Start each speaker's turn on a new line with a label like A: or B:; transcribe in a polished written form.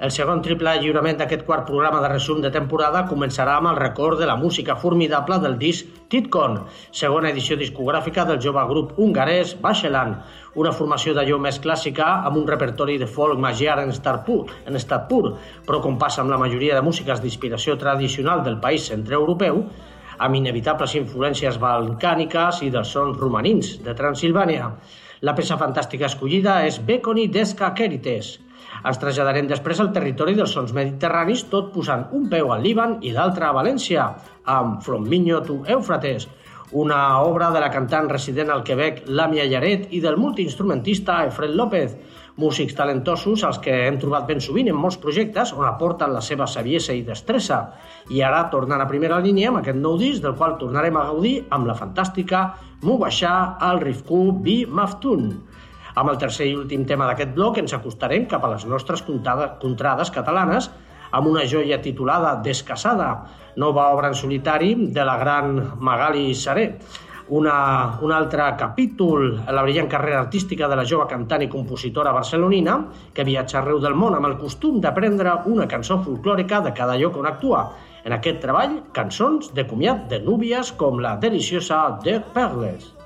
A: El segon triple lliurament d'aquest quart programa de resum de temporada començarà amb el record de la música formidable del disc Titkon, segona edició discogràfica del jove grup hongarès Vacheland, una formació d'allò més clàssica amb un repertori de folk magiar en estat pur, però com passa amb la majoria de músiques d'inspiració tradicional del país centreeuropeu, amb inevitables influències balcàniques i dels sons romanins de Transilvània. La peça fantàstica escollida és Bekoni Deska Kerites. Ens traslladarem després al territori dels sons mediterranis, tot posant un peu al Líban i l'altre a València, amb From Minho to Euphrates, una obra de la cantant resident al Quebec Lamia Llaret i del multiinstrumentista Efred López, músics talentosos als que hem trobat ben sovint en molts projectes on aporten la seva saviesa i destressa. I ara tornant a primera línia amb aquest nou disc del qual tornarem a gaudir amb la fantàstica Mubashar al-Rifku Bi Maftun. Amb el tercer i últim tema d'aquest bloc ens acostarem cap a les nostres contrades catalanes amb una joia titulada Descasada, nova obra en solitari de la gran Magali Saré. Un altre capítol a la brillant carrera artística de la jove cantant i compositora barcelonina que viatja arreu del món amb el costum d'aprendre una cançó folclòrica de cada lloc on actua. En aquest treball, cançons de comiat de núvies com la deliciosa De Perles.